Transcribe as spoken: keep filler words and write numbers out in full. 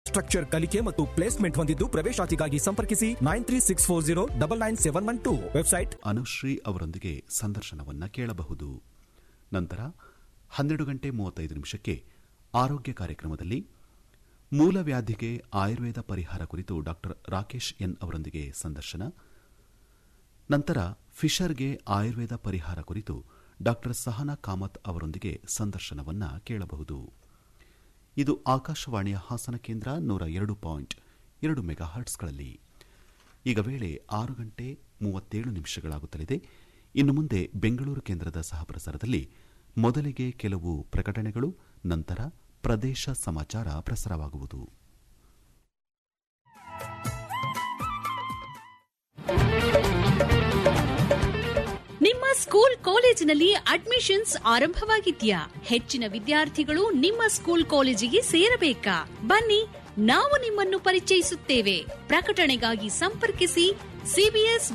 Structure ಕಲಿಕೆ ಮತ್ತು placement ಹೊಂದಿದ್ದು ಪ್ರವೇಶಾತಿಗಾಗಿ ಸಂಪರ್ಕಿಸಿ nine three six four zero double nine seven one two. Website Anushree ಅವರೊಂದಿಗೆ ಸಂದರ್ಶನವನ್ನ ಕೇಳಬಹುದು. ನಂತರ ಹನ್ನೆರಡು ಗಂಟೆ ಮೂವತ್ತೈದು ನಿಮಿಷಕ್ಕೆ ಆರೋಗ್ಯ ಕಾರ್ಯಕ್ರಮದಲ್ಲಿ ಮೂಲವ್ಯಾಧಿಗೆ ಆಯುರ್ವೇದ ಪರಿಹಾರ ಕುರಿತು ಡಾಕ್ಟರ್ ರಾಕೇಶ್ ಎನ್ ಅವರೊಂದಿಗೆ ಸಂದರ್ಶನ. ನಂತರ ಫಿಶರ್ಗೆ ಆಯುರ್ವೇದ ಪರಿಹಾರ ಕುರಿತು ಡಾಕ್ಟರ್ ಸಹನಾ ಕಾಮತ್ ಅವರೊಂದಿಗೆ ಸಂದರ್ಶನವನ್ನ ಕೇಳಬಹುದು. ಇದು ಆಕಾಶವಾಣಿಯ ಹಾಸನ ಕೇಂದ್ರ ನೂರ ಎರಡು ಪಾಯಿಂಟ್ ಎರಡು ಮೆಗಾ ಹರ್ಟ್ಸ್ಗಳಲ್ಲಿ. ಈಗ ವೇಳೆ ಆರು ಗಂಟೆ ಮೂವತ್ತೇಳು ನಿಮಿಷಗಳಾಗುತ್ತಲಿದೆ. ಇನ್ನು ಮುಂದೆ ಬೆಂಗಳೂರು ಕೇಂದ್ರದ ಸಹಪ್ರಸಾರದಲ್ಲಿ ಮೊದಲಿಗೆ ಕೆಲವು ಪ್ರಕಟಣೆಗಳು, ನಂತರ ಪ್ರದೇಶ ಸಮಾಚಾರ ಪ್ರಸಾರವಾಗುವುದು. ನಿಮ್ಮ ಸ್ಕೂಲ್ ಕಾಲೇಜಿನಲ್ಲಿ ಅಡ್ಮಿಷನ್ಸ್ ಆರಂಭವಾಗಿದ್ಯಾ? ಹೆಚ್ಚಿನ ವಿದ್ಯಾರ್ಥಿಗಳು ನಿಮ್ಮ ಸ್ಕೂಲ್ ಕಾಲೇಜಿಗೆ ಸೇರಬೇಕಾ? ಬನ್ನಿ, ನಾವು ನಿಮ್ಮನ್ನು ಪರಿಚಯಿಸುತ್ತೇವೆ. ಪ್ರಕಟಣೆಗಾಗಿ ಸಂಪರ್ಕಿಸಿ ಸಿಬಿಎಸ್